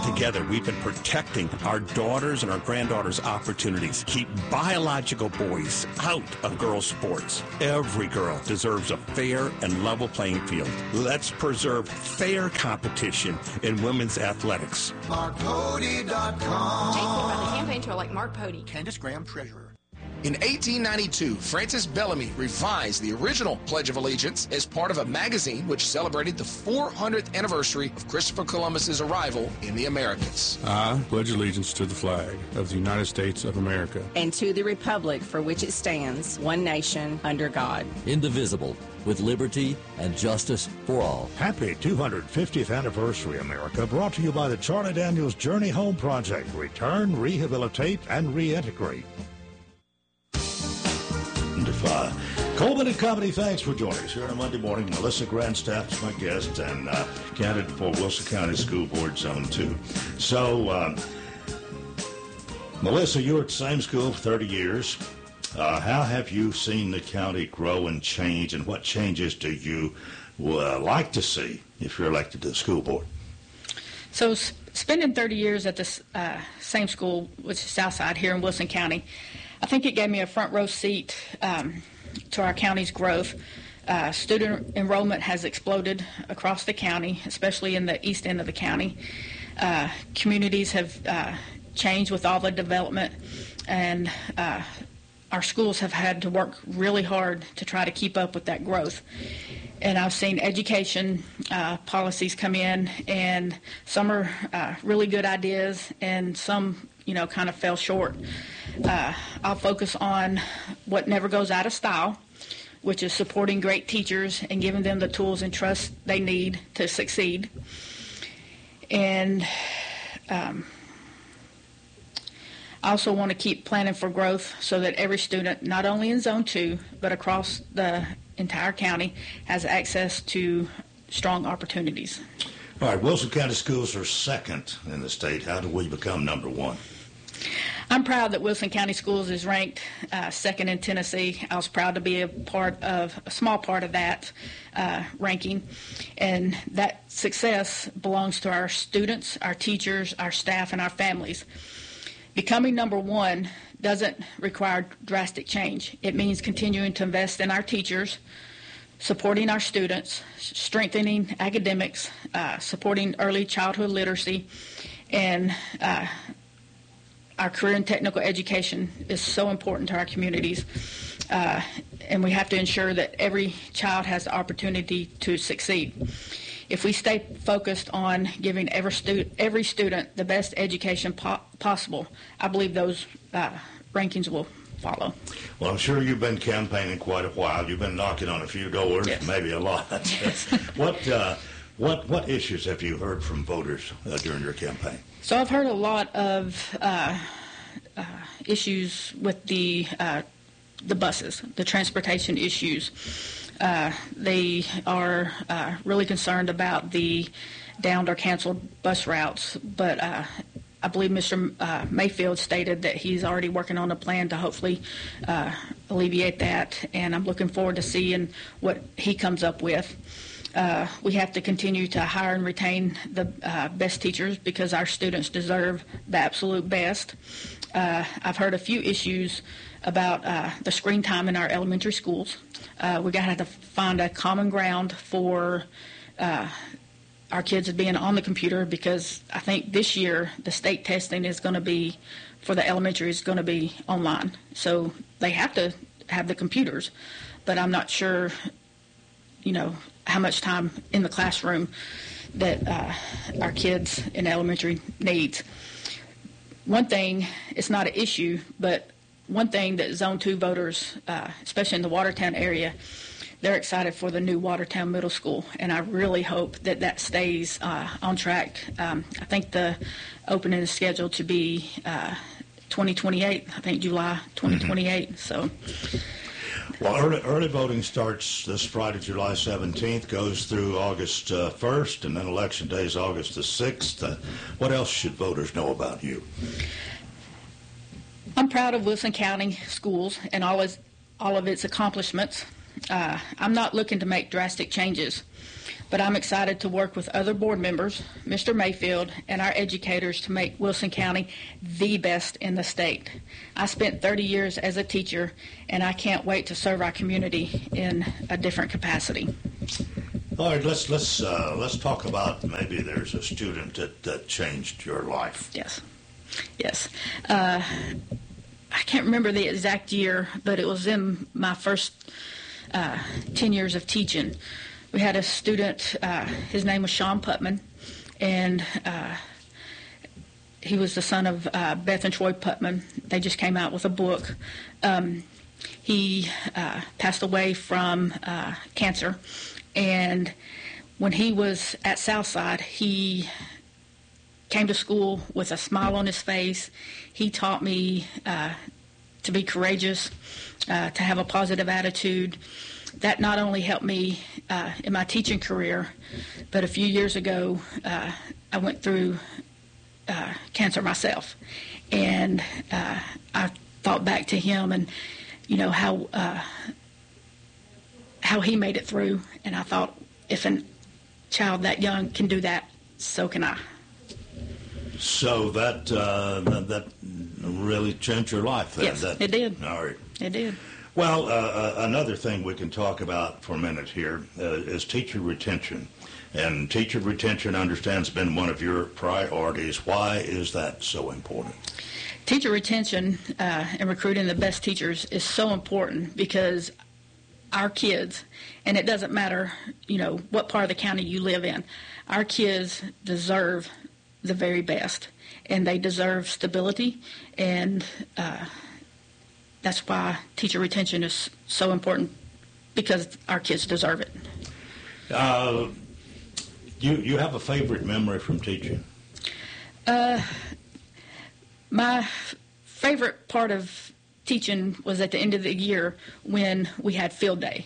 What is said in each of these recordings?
Together, we've been protecting our daughters and our granddaughters' opportunities. Keep biological boys out of girls' sports. Every girl deserves a fair and level playing field. Let's preserve fair competition in women's athletics. MarkPody.com. Paid for by the campaign trail like Mark Pody. Candace Graham, Treasurer. In 1892, Francis Bellamy revised the original Pledge of Allegiance as part of a magazine which celebrated the 400th anniversary of Christopher Columbus's arrival in the Americas. I pledge allegiance to the flag of the United States of America and to the republic for which it stands, one nation, under God, indivisible, with liberty and justice for all. Happy 250th anniversary, America, brought to you by the Charlie Daniels Journey Home Project. Return, rehabilitate, and reintegrate. Coleman and Company, thanks for joining us here on a Monday morning. Melissa Grandstaff is my guest and candidate for Wilson County School Board Zone 2. So, Melissa, you were at the same school for 30 years. How have you seen the county grow and change, and what changes do you like to see if you're elected to the school board? So, spending 30 years at this same school, which is Southside here in Wilson County, I think it gave me a front row seat to our county's growth. Student enrollment has exploded across the county, especially in the east end of the county. Communities have changed with all the development, and our schools have had to work really hard to try to keep up with that growth. And I've seen education policies come in, and some are really good ideas, and some kind of fell short. I'll focus on what never goes out of style, which is supporting great teachers and giving them the tools and trust they need to succeed. And I also want to keep planning for growth so that every student, not only in Zone 2, but across the entire county, has access to strong opportunities. All right, Wilson County schools are second in the state. How do we become number one? I'm proud that Wilson County Schools is ranked second in Tennessee. I was proud to be a small part of that ranking. And that success belongs to our students, our teachers, our staff, and our families. Becoming number one doesn't require drastic change. It means continuing to invest in our teachers, supporting our students, strengthening academics, supporting early childhood literacy, and our career and technical education is so important to our communities, and we have to ensure that every child has the opportunity to succeed. If we stay focused on giving every student the best education possible, I believe those rankings will follow. Well, I'm sure you've been campaigning quite a while. You've been knocking on a few doors, yes. Maybe a lot. What issues have you heard from voters during your campaign? So I've heard a lot of issues with the buses, the transportation issues. They are really concerned about the downed or canceled bus routes, but I believe Mr. Mayfield stated that he's already working on a plan to hopefully alleviate that, and I'm looking forward to seeing what he comes up with. We have to continue to hire and retain the best teachers because our students deserve the absolute best. I've heard a few issues about the screen time in our elementary schools. We got to find a common ground for our kids being on the computer, because I think this year the state testing is going to be, for the elementary, is going to be online. So they have to have the computers, but I'm not sure, how much time in the classroom that our kids in elementary needs. One thing, it's not an issue, but one thing that Zone 2 voters, especially in the Watertown area, they're excited for the new Watertown Middle School, and I really hope that that stays on track. I think the opening is scheduled to be 2028, I think July 2028. Mm-hmm. So. Well, early voting starts this Friday, July 17th, goes through August 1st, and then Election Day is August the 6th. What else should voters know about you? I'm proud of Wilson County Schools and all of its accomplishments. I'm not looking to make drastic changes, but I'm excited to work with other board members, Mr. Mayfield, and our educators to make Wilson County the best in the state. I spent 30 years as a teacher, and I can't wait to serve our community in a different capacity. All right, let's talk about maybe there's a student that changed your life. Yes. I can't remember the exact year, but it was in my first 10 years of teaching. We had a student, his name was Sean Putman, and he was the son of Beth and Troy Putman. They just came out with a book. He passed away from cancer, and when he was at Southside, he came to school with a smile on his face. He taught me to be courageous, to have a positive attitude. That not only helped me in my teaching career, but a few years ago, I went through cancer myself. And I thought back to him and, how he made it through. And I thought, if a child that young can do that, so can I. So that really changed your life then? Yes, it did. All right. It did. Well, another thing we can talk about for a minute here is teacher retention. And teacher retention, I understand, has been one of your priorities. Why is that so important? Teacher retention and recruiting the best teachers is so important because our kids, and it doesn't matter, what part of the county you live in, our kids deserve the very best, and they deserve stability, and that's why teacher retention is so important, because our kids deserve it. You have a favorite memory from teaching? My favorite part of teaching was at the end of the year when we had field day.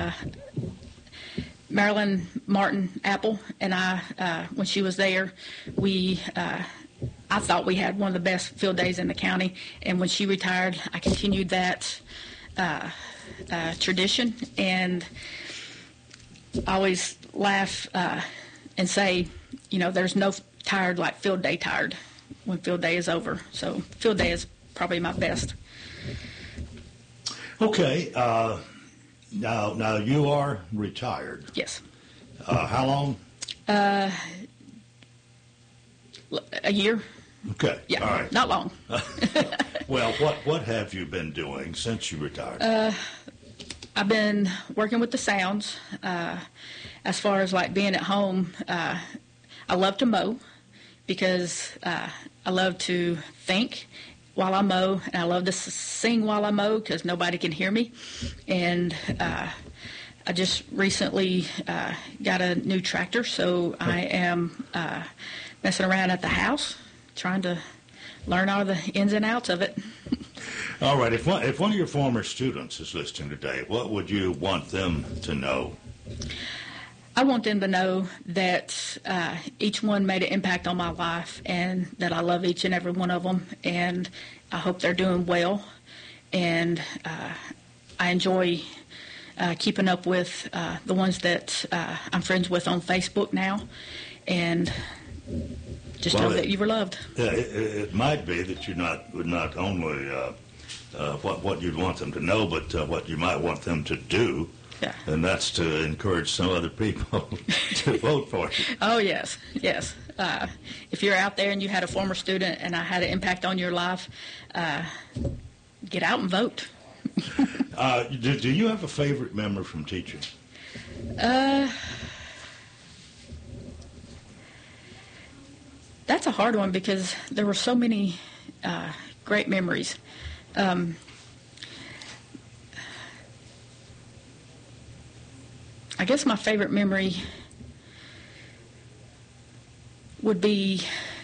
Marilyn Martin Apple and I, when she was there, I thought we had one of the best field days in the county, and when she retired, I continued that tradition, and I always laugh and say, there's no tired like field day tired when field day is over. So field day is probably my best. Okay. Now you are retired. Yes. How long? A year. Okay. Yeah. All right. Not long. Well, what have you been doing since you retired? I've been working with the sounds. As far as like being at home, I love to mow because I love to think while I mow, and I love to sing while I mow because nobody can hear me. And I just recently got a new tractor, so I am messing around at the house, trying to learn all the ins and outs of it. All right. If one of your former students is listening today, what would you want them to know? I want them to know that each one made an impact on my life, and that I love each and every one of them, and I hope they're doing well. And I enjoy keeping up with the ones that I'm friends with on Facebook now, and just know that you were loved. Yeah, it might be that you would not only what you'd want them to know, but what you might want them to do. Yeah. And that's to encourage some other people to vote for you. Oh, yes. If you're out there and you had a former student and I had an impact on your life, get out and vote. Do you have a favorite memory from teaching? That's a hard one because there were so many great memories. I guess my favorite memory would be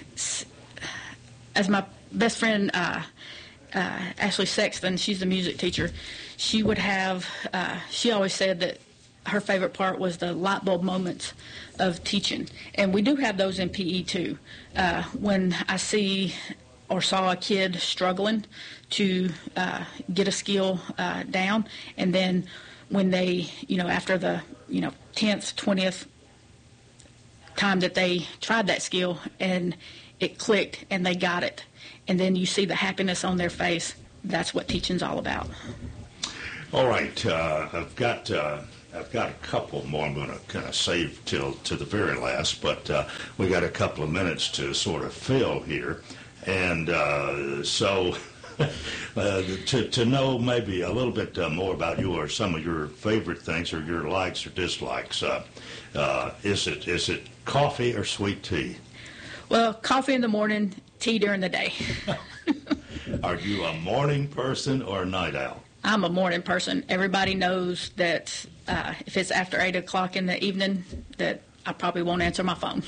as my best friend Ashley Sexton, she's the music teacher, she would have, she always said that her favorite part was the light bulb moments of teaching. And we do have those in PE too. When I see or saw a kid struggling to get a skill down, and then when they, after the, 10th, 20th time that they tried that skill and it clicked and they got it, and then you see the happiness on their face, that's what teaching's all about. All right, I've got a couple more I'm going to kind of save to the very last, but we got a couple of minutes to sort of fill here, and so to know maybe a little bit more about you or some of your favorite things or your likes or dislikes, is it coffee or sweet tea? Well, coffee in the morning, tea during the day. Are you a morning person or a night owl? I'm a morning person. Everybody knows that if it's after 8 o'clock in the evening, that I probably won't answer my phone.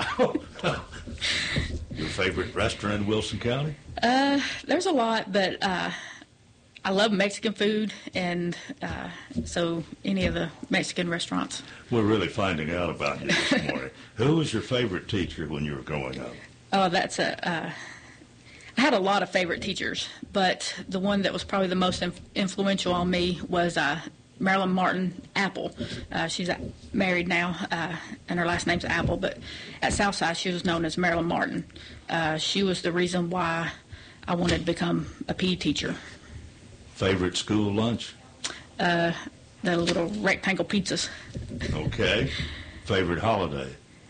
Your favorite restaurant in Wilson County? There's a lot, but I love Mexican food, and so any of the Mexican restaurants. We're really finding out about you this morning. Who was your favorite teacher when you were growing up? Oh, I had a lot of favorite teachers, but the one that was probably the most influential on me was Marilyn Martin Apple. She's married now, and her last name's Apple, but at Southside she was known as Marilyn Martin. She was the reason why I wanted to become a PE teacher. Favorite school lunch? The little rectangle pizzas. Okay. Favorite holiday?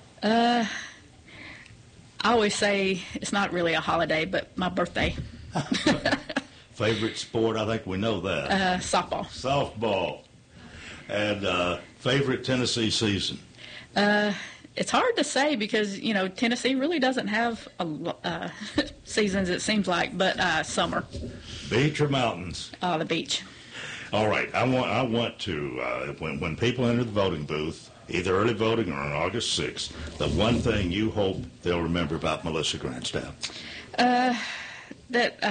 I always say it's not really a holiday, but my birthday. Favorite sport? I think we know that. Softball. Softball. And favorite Tennessee season? It's hard to say because, Tennessee really doesn't have seasons, it seems like, but summer. Beach or mountains? The beach. All right. I want to, when people enter the voting booth, either early voting or on August 6th, the one thing you hope they'll remember about Melissa Grandstaff? That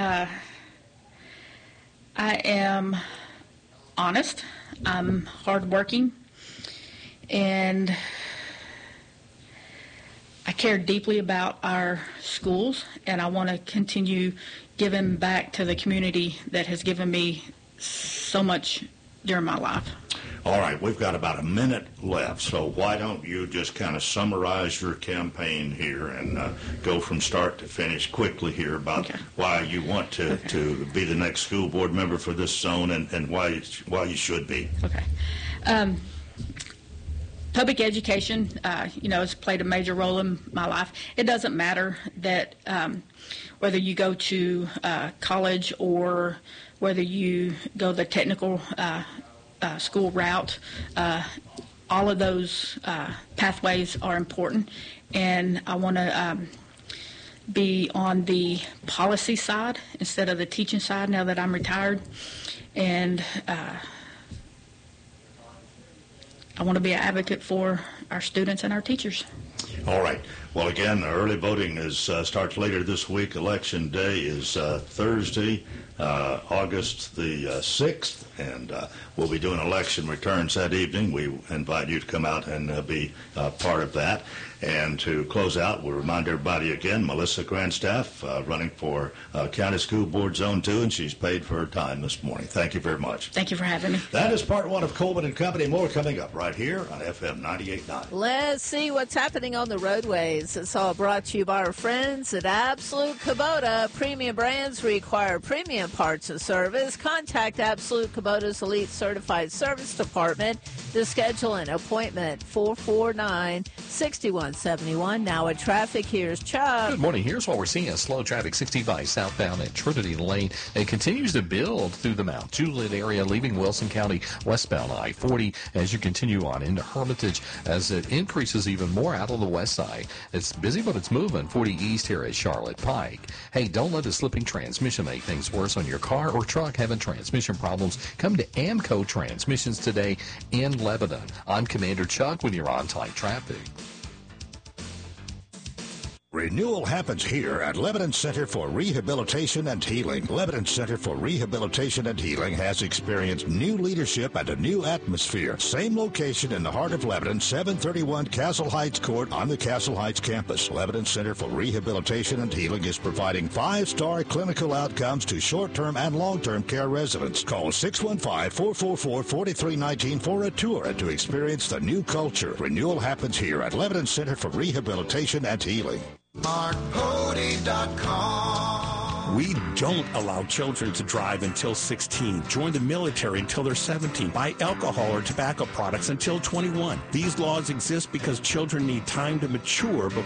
I am honest, I'm hardworking, and I care deeply about our schools, and I want to continue giving back to the community that has given me so much during my life. All right, we've got about a minute left, so why don't you just kind of summarize your campaign here and go from start to finish quickly here about why you want to be the next school board member for this zone and why you should be. Okay. Public education, has played a major role in my life. It doesn't matter that whether you go to college or whether you go the technical school route, all of those pathways are important, and I want to be on the policy side instead of the teaching side now that I'm retired, and I want to be an advocate for our students and our teachers. All right. Well, again, early voting starts later this week. Election day is Thursday, August the 6th, and we'll be doing election returns that evening. We invite you to come out and be part of that. And to close out, we'll remind everybody again, Melissa Grandstaff running for County School Board Zone 2, and she's paid for her time this morning. Thank you very much. Thank you for having me. That is part one of Coleman and Company. More coming up right here on FM 98.9. Let's see what's happening on the roadways. It's all brought to you by our friends at Absolute Kubota. Premium brands require premium parts and service. Contact Absolute Kubota's Elite Certified Service Department to schedule an appointment. 449-6171. Now at traffic, here's Chuck. Good morning. Here's what we're seeing. A slow traffic 65 southbound at Trinity Lane. It continues to build through the Mount Juliet area, leaving Wilson County westbound I-40 as you continue on into Hermitage as it increases even more out on the west side. It's busy, but it's moving. 40 east here at Charlotte Pike. Hey, don't let a slipping transmission make things worse on your car or truck having transmission problems. Come to Amco Transmissions today in Lebanon. I'm Commander Chuck with your on-time traffic. Renewal happens here at Lebanon Center for Rehabilitation and Healing. Lebanon Center for Rehabilitation and Healing has experienced new leadership and a new atmosphere. Same location in the heart of Lebanon, 731 Castle Heights Court on the Castle Heights campus. Lebanon Center for Rehabilitation and Healing is providing 5-star clinical outcomes to short-term and long-term care residents. Call 615-444-4319 for a tour and to experience the new culture. Renewal happens here at Lebanon Center for Rehabilitation and Healing. MarkPody.com. We don't allow children to drive until 16, join the military until they're 17, buy alcohol or tobacco products until 21. These laws exist because children need time to mature before